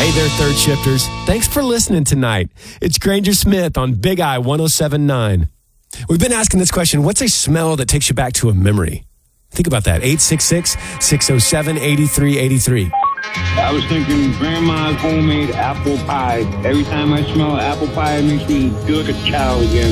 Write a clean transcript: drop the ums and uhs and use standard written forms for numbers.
Hey there, third shifters. Thanks for listening tonight. It's Granger Smith on Big I 107.9. We've been asking this question, what's a smell that takes you back to a memory? Think about that, 866-607-8383. I was thinking grandma's homemade apple pie. Every time I smell apple pie, it makes me feel like a child again.